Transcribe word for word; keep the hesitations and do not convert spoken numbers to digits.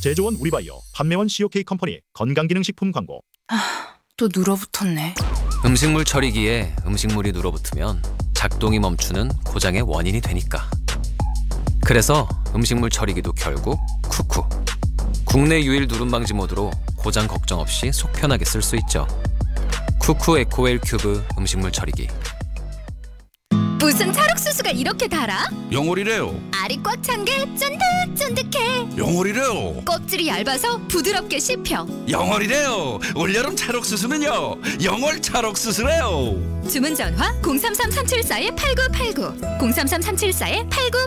제조원 우리바이오, 판매원 씨오케이 컴퍼니 건강기능식품 광고. 또 눌어붙었네. 음식물 처리기에 음식물이 눌어붙으면 작동이 멈추는 고장의 원인이 되니까. 그래서 음식물 처리기도 결국 쿠쿠. 국내 유일 누름방지 모드로 고장 걱정 없이 속 편하게 쓸 수 있죠. 쿠쿠 에코웰 큐브 음식물 처리기. 무슨 찰옥수수가 이렇게 달아? 영월이래요. 알이 꽉 찬 게 쫀득쫀득해. 영월이래요. 껍질이 얇아서 부드럽게 씹혀. 영월이래요. 올여름 찰옥수수는요. 영월 찰옥수수래요. 주문 전화 공삼삼 삼칠사 팔구팔구 공삼삼 삼칠사 팔구팔구